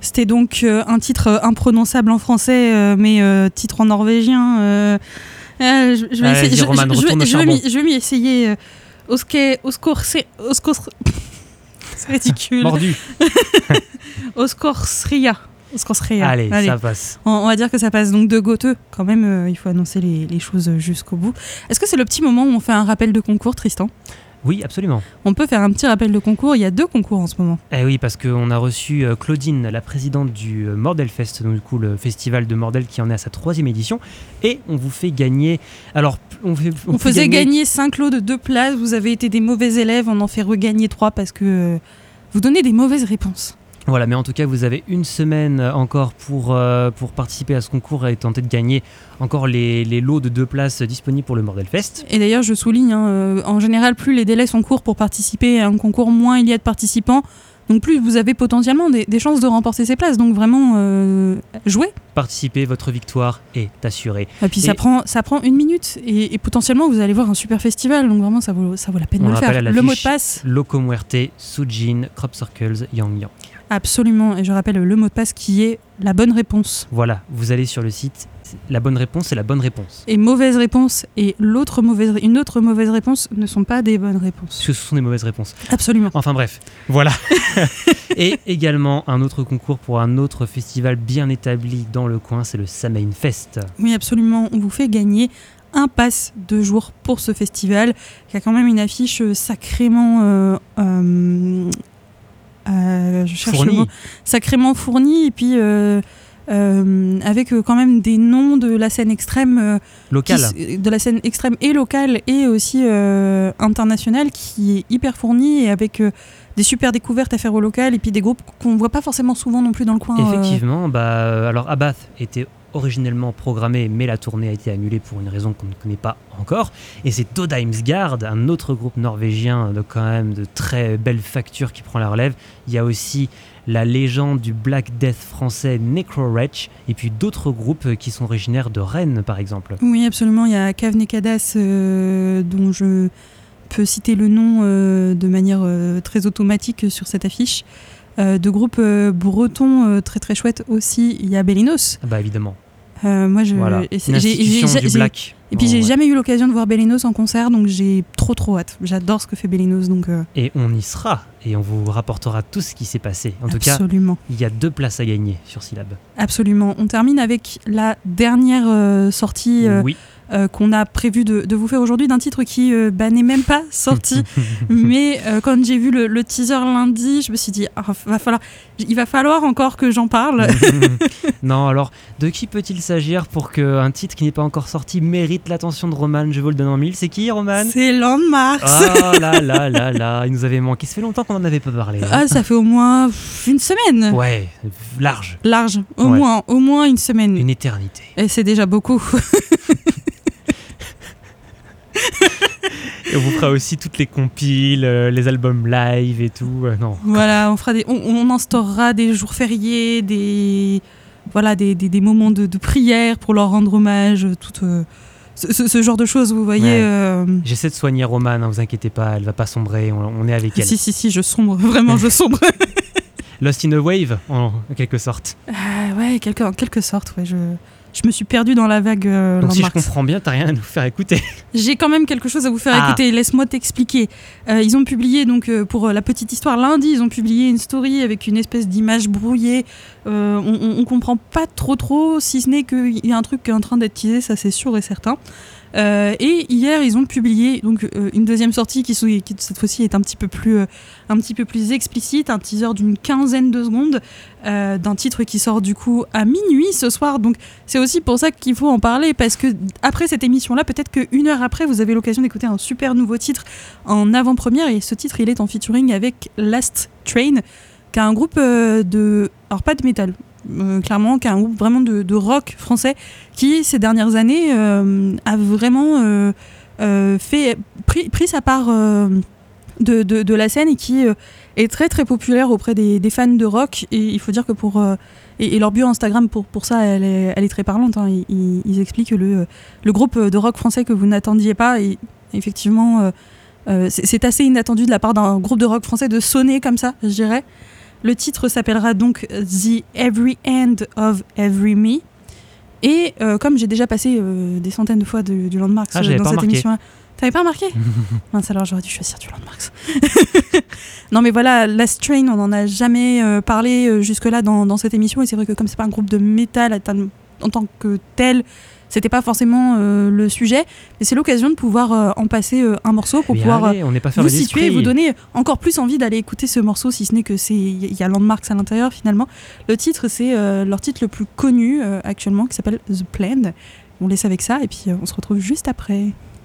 C'était donc un titre imprononçable en français, mais titre en norvégien. Je vais m'y essayer. C'est ridicule. Mordu. Oskorsria. Allez, ça passe. On va dire que ça passe donc de Goethe. Quand même, il faut annoncer les choses jusqu'au bout. Est-ce que c'est le petit moment où on fait un rappel de concours, Tristan ? Oui, absolument. On peut faire un petit rappel de concours. Il y a 2 concours en ce moment. Eh oui, parce qu'on a reçu Claudine, la présidente du Mordelfest, donc du coup le festival de Mordel qui en est à sa 3e édition, et on vous fait gagner. Alors, on faisait gagner 5 lots de 2 places. Vous avez été des mauvais élèves, on en fait regagner 3 parce que vous donnez des mauvaises réponses. Voilà, mais en tout cas, vous avez une semaine encore pour participer à ce concours et tenter de gagner encore les lots de 2 places disponibles pour le Mordelfest. Et d'ailleurs, je souligne, en général, plus les délais sont courts pour participer à un concours, moins il y a de participants. Donc plus vous avez potentiellement des chances de remporter ces places. Donc vraiment, jouez. Participez, votre victoire est assurée. Et puis ça prend 1 minute et potentiellement vous allez voir un super festival. Donc vraiment, ça vaut la peine de le faire. Le mot de passe. Loco Muerte, Sujin, Crop Circles, Yang Yang. Absolument, et je rappelle le mot de passe qui est la bonne réponse. Voilà, vous allez sur le site, la bonne réponse c'est la bonne réponse. Et mauvaise réponse et une autre mauvaise réponse ne sont pas des bonnes réponses. Parce que ce sont des mauvaises réponses. Absolument. Enfin bref, voilà. Et également un autre concours pour un autre festival bien établi dans le coin, c'est le Samhain Fest. Oui, absolument, on vous fait gagner un pass de jour pour ce festival, qui a quand même une affiche sacrément... je cherche le mot, sacrément fourni, et puis avec quand même des noms de la scène extrême locale, de la scène extrême et locale et aussi internationale, qui est hyper fournie, et avec des super découvertes à faire au local, et puis des groupes qu'on voit pas forcément souvent non plus dans le coin. Effectivement, alors Abath était originellement programmé, mais la tournée a été annulée pour une raison qu'on ne connaît pas encore. Et c'est Dodheimsgard, un autre groupe norvégien de quand même de très belle facture qui prend la relève. Il y a aussi la légende du Black Death français Necrowretch, et puis d'autres groupes qui sont originaires de Rennes par exemple. Oui, absolument. Il y a Cave Nekadas, dont je peux citer le nom de manière très automatique sur cette affiche. De groupes bretons très très chouettes aussi. Il y a Bellinos. Ah bah évidemment. Moi, voilà. Une institution du black. Et puis j'ai jamais eu l'occasion de voir Bellinos en concert, donc j'ai trop hâte. J'adore ce que fait Bellinos, donc. Et on y sera, et on vous rapportera tout ce qui s'est passé. En tout cas, il y a 2 places à gagner sur Syllab. Absolument. On termine avec la dernière sortie. Oui. Qu'on a prévu de vous faire aujourd'hui, d'un titre qui n'est même pas sorti. Mais quand j'ai vu le teaser lundi, je me suis dit il va falloir encore que j'en parle. Non, alors de qui peut-il s'agir pour qu'un titre qui n'est pas encore sorti mérite l'attention de Roman? Je vous le donne en 1000. C'est qui, Roman? C'est Landmarks. Oh là, il nous avait manqué. Ça fait longtemps qu'on n'en avait pas parlé. Hein. Ah, ça fait au moins une semaine. Ouais, large. Au moins une semaine. Une éternité. Et c'est déjà beaucoup. Et on vous fera aussi toutes les compiles, les albums live et tout. Non. Voilà, on instaurera des jours fériés, des moments de prière pour leur rendre hommage, tout ce genre de choses, vous voyez. Ouais. J'essaie de soigner Romane, hein, vous inquiétez pas, elle va pas sombrer, on est avec elle. Si, je sombre, vraiment, je sombre. Lost in a Wave, en quelque sorte. Ouais, en quelque sorte, ouais, je me suis perdue dans la vague. Donc Landmarks. si je comprends bien, t'as rien à nous faire écouter. J'ai quand même quelque chose à vous faire écouter, laisse-moi t'expliquer. Ils ont publié, donc pour la petite histoire, lundi, ils ont publié une story avec une espèce d'image brouillée. On comprend pas trop, si ce n'est qu'il y a un truc qui est en train d'être teasé, ça c'est sûr et certain. Et hier, ils ont publié donc une deuxième sortie qui cette fois-ci est un petit peu plus explicite, un teaser d'une 15aine de secondes d'un titre qui sort du coup à minuit ce soir. Donc c'est aussi pour ça qu'il faut en parler, parce que après cette émission-là, peut-être qu'une heure après, vous avez l'occasion d'écouter un super nouveau titre en avant-première. Et ce titre, il est en featuring avec Last Train, qui est un groupe alors pas de métal. Clairement, qui est un groupe vraiment de rock français qui, ces dernières années, a vraiment pris sa part de la scène, et qui est très très populaire auprès des fans de rock. Et il faut dire que et leur bio Instagram pour ça, elle est très parlante, hein. Ils expliquent le groupe de rock français que vous n'attendiez pas, et effectivement c'est assez inattendu de la part d'un groupe de rock français de sonner comme ça, je dirais. Le titre s'appellera donc The Every End of Every Me. Et comme j'ai déjà passé des centaines de fois du Landmarks dans cette émission-là, t'avais pas remarqué? Mince, alors j'aurais dû choisir du Landmarks. Non mais voilà, Last Train, on n'en a jamais parlé jusque-là dans cette émission, et c'est vrai que comme c'est pas un groupe de métal en tant que tel, c'était pas forcément le sujet, mais c'est l'occasion de pouvoir en passer un morceau pour pouvoir vous situer et vous donner encore plus envie d'aller écouter ce morceau, si ce n'est que il y a Landmarks à l'intérieur finalement. Le titre, c'est leur titre le plus connu actuellement, qui s'appelle The Plan. On laisse avec ça et puis on se retrouve juste après.